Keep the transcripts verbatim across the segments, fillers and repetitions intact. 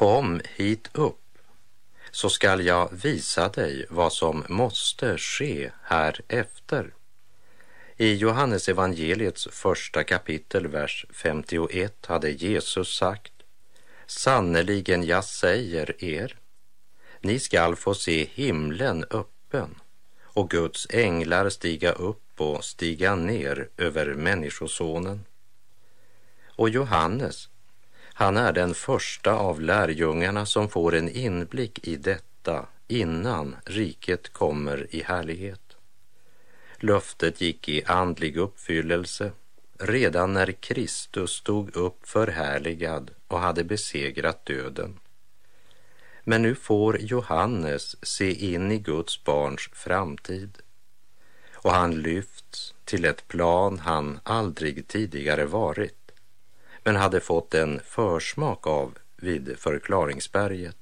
Kom hit upp, så skall jag visa dig vad som måste ske härefter. I Johannes evangeliets första kapitel, vers femtioett, hade Jesus sagt: Sannerligen, jag säger er, ni skall få se himlen öppen och Guds änglar stiga upp och stiga ner över människosonen. Och Johannes, han är den första av lärjungarna som får en inblick i detta innan riket kommer i härlighet. Löftet gick i andlig uppfyllelse redan när Kristus stod upp förhärligad och hade besegrat döden. Men nu får Johannes se in i Guds barns framtid, och han lyfts till ett plan han aldrig tidigare varit, men hade fått en försmak av vid förklaringsberget.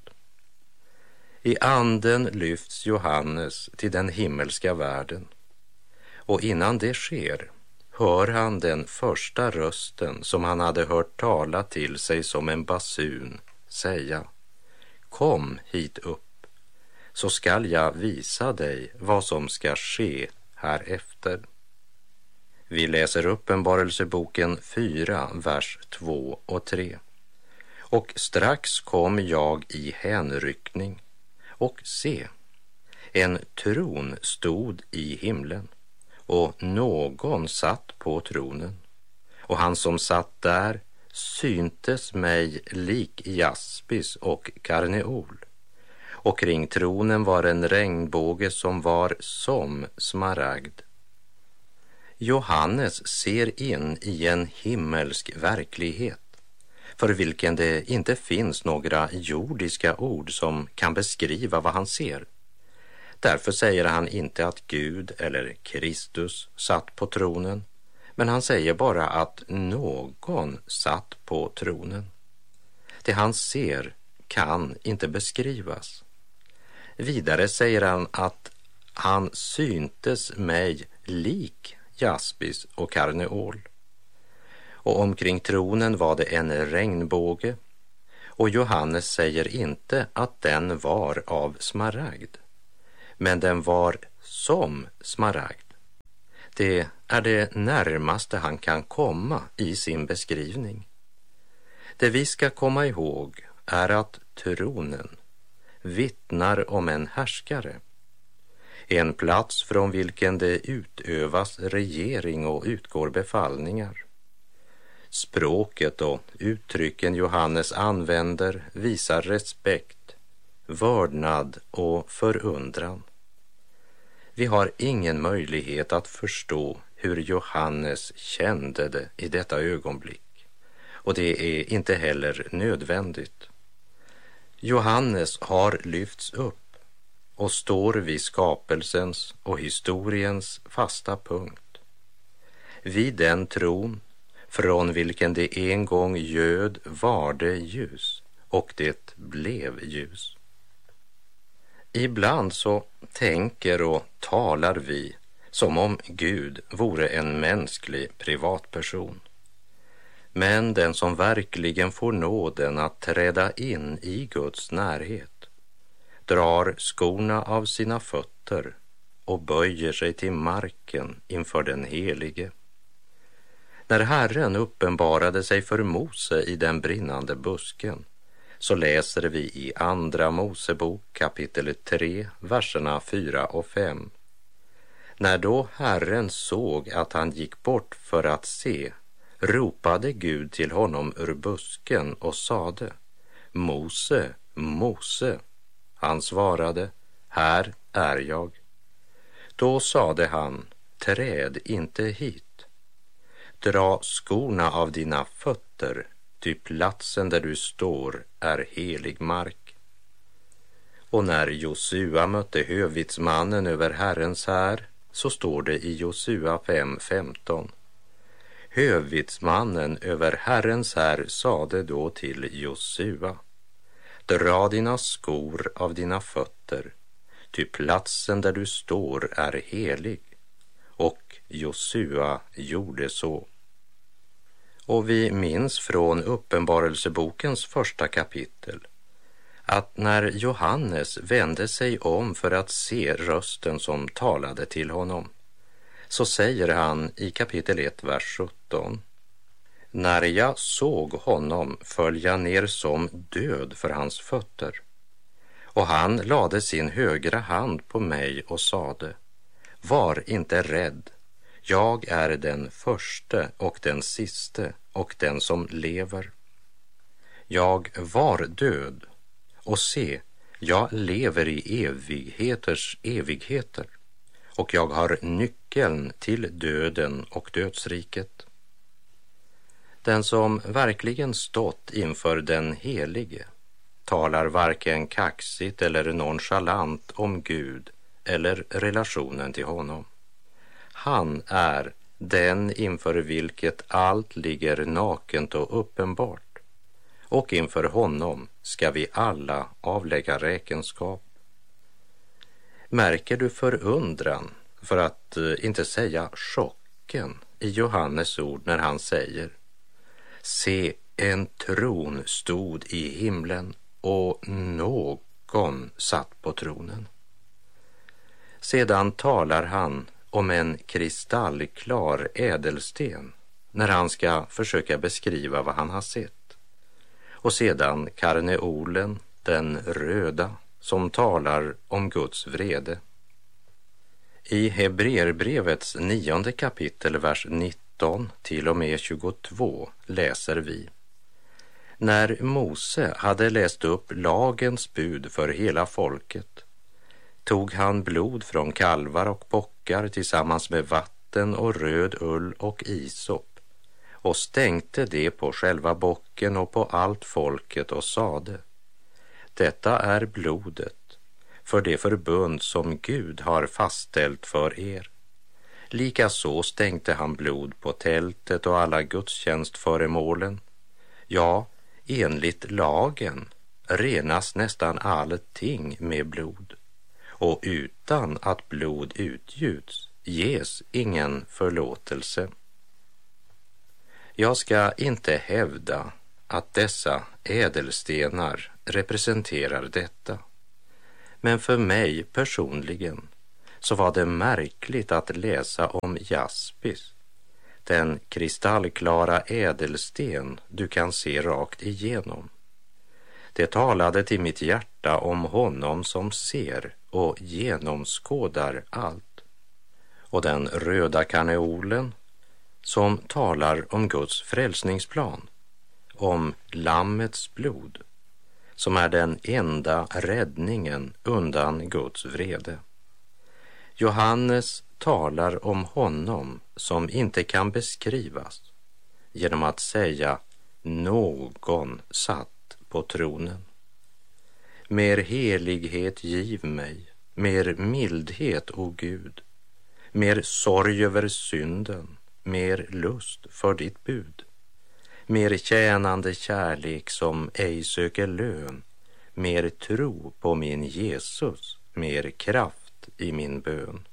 I anden lyfts Johannes till den himmelska världen, och innan det sker hör han den första rösten som han hade hört tala till sig som en basun säga: Kom hit upp, så skall jag visa dig vad som ska ske härefter. Vi läser Uppenbarelseboken fyra, vers två och tre. Och strax kom jag i hänryckning, och se, en tron stod i himlen, och någon satt på tronen. Och han som satt där syntes mig lik jaspis och karneol. Och kring tronen var en regnbåge som var som smaragd. Johannes ser in i en himmelsk verklighet, för vilken det inte finns några jordiska ord som kan beskriva vad han ser. Därför säger han inte att Gud eller Kristus satt på tronen, men han säger bara att någon satt på tronen. Det han ser kan inte beskrivas. Vidare säger han att han syntes mig lik jaspis och karneol. Och omkring tronen var det en regnbåge, och Johannes säger inte att den var av smaragd, men den var som smaragd. Det är det närmaste han kan komma i sin beskrivning. Det vi ska komma ihåg är att tronen vittnar om en härskare, en plats från vilken det utövas regering och utgår befallningar. Språket och uttrycken Johannes använder visar respekt, vördnad och förundran. Vi har ingen möjlighet att förstå hur Johannes kände det i detta ögonblick, och det är inte heller nödvändigt. Johannes har lyfts upp och står vid skapelsens och historiens fasta punkt. Vid den tron från vilken det en gång göd var det ljus, och det blev ljus. Ibland så tänker och talar vi som om Gud vore en mänsklig privatperson. Men den som verkligen får nåden att träda in i Guds närhet drar skorna av sina fötter och böjer sig till marken inför den helige. När Herren uppenbarade sig för Mose i den brinnande busken, så läser vi i andra Mosebok kapitel tre, verserna fyra och fem. När då Herren såg att han gick bort för att se, ropade Gud till honom ur busken och sade: Mose, Mose. Han svarade: Här är jag. Då sade han: Träd inte hit. Dra skorna av dina fötter, ty platsen där du står är helig mark. Och när Josua mötte hövitsmannen över Herrens här, så står det i Josua fem femton. Hövitsmannen över Herrens här sade då till Josua: Dra dina skor av dina fötter, ty platsen där du står är helig. Och Josua gjorde så. Och vi minns från Uppenbarelsebokens första kapitel att när Johannes vände sig om för att se rösten som talade till honom, så säger han i kapitel ett, vers sjutton: när jag såg honom följa ner som död för hans fötter, och han lade sin högra hand på mig och sade: var inte rädd, jag är den förste och den siste och den som lever. Jag var död, och se, jag lever i evigheters evigheter, och jag har nyckeln till döden och dödsriket. Den som verkligen stått inför den helige talar varken kaxigt eller nonchalant om Gud eller relationen till honom. Han är den inför vilket allt ligger nakent och uppenbart, och inför honom ska vi alla avlägga räkenskap. Märker du förundran, för att inte säga chocken, i Johannes ord när han säger: se, en tron stod i himlen och någon satt på tronen. Sedan talar han om en kristallklar ädelsten när han ska försöka beskriva vad han har sett. Och sedan karneolen, den röda, som talar om Guds vrede. I Hebreerbrevets nionde kapitel, vers nitton till och med tjugotvå läser vi: när Mose hade läst upp lagens bud för hela folket, tog han blod från kalvar och bockar tillsammans med vatten och röd ull och isop och stänkte det på själva bocken och på allt folket och sade: detta är blodet för det förbund som Gud har fastställt för er. Likaså stänkte han blod på tältet och alla gudstjänstföremålen. Ja, enligt lagen renas nästan allting med blod, och utan att blod utgjuts ges ingen förlåtelse. Jag ska inte hävda att dessa ädelstenar representerar detta, men för mig personligen så var det märkligt att läsa om jaspis, den kristallklara ädelsten du kan se rakt igenom. Det talade till mitt hjärta om honom som ser och genomskådar allt. Och den röda karneolen som talar om Guds frälsningsplan, om lammets blod, som är den enda räddningen undan Guds vrede. Johannes talar om honom som inte kan beskrivas genom att säga: någon satt på tronen. Mer helighet giv mig, mer mildhet, o Gud, mer sorg över synden, mer lust för ditt bud, mer tjänande kärlek som ej söker lön, mer tro på min Jesus, mer kraft i min bön.